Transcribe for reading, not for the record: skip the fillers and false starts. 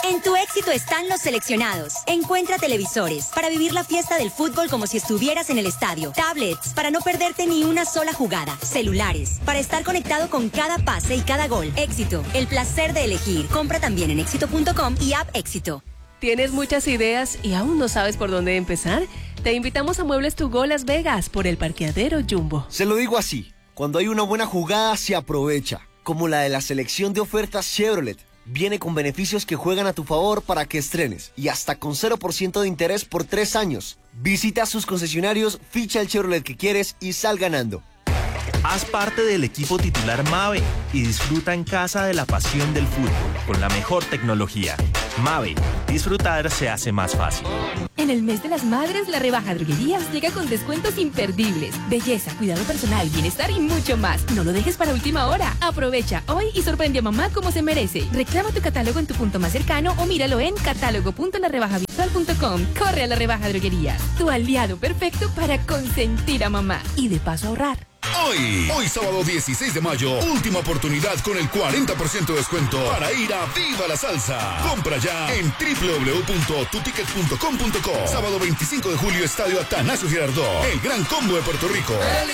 En tu éxito están los seleccionados. Encuentra televisores para vivir la fiesta del fútbol como si estuvieras en el estadio. Tablets para no perderte ni una sola jugada. Celulares para estar conectado con cada pase y cada gol. Éxito, el placer de elegir. Compra también en éxito.com y app Éxito. ¿Tienes muchas ideas y aún no sabes por dónde empezar? Te invitamos a Muebles To Go Las Vegas por el parqueadero Jumbo. Se lo digo así, cuando hay una buena jugada se aprovecha, como la de la selección de ofertas Chevrolet. Viene con beneficios que juegan a tu favor para que estrenes y hasta con 0% de interés por 3 años. Visita sus concesionarios, ficha el Chevrolet que quieres y sal ganando. Haz parte del equipo titular Mave y disfruta en casa de la pasión del fútbol con la mejor tecnología. Mave, disfrutar se hace más fácil. En el mes de las madres, la rebaja Droguerías llega con descuentos imperdibles. Belleza, cuidado personal, bienestar y mucho más. No lo dejes para última hora. Aprovecha hoy y sorprende a mamá como se merece. Reclama tu catálogo en tu punto más cercano o míralo en catálogo.larebajavirtual.com. Corre a la rebaja Droguerías, tu aliado perfecto para consentir a mamá y de paso ahorrar. Hoy sábado 16 de mayo, última oportunidad con el 40% de descuento para ir a Viva la Salsa. Compra ya en www.tuticket.com.co. Sábado 25 de julio, Estadio Atanasio Girardot, el gran combo de Puerto Rico.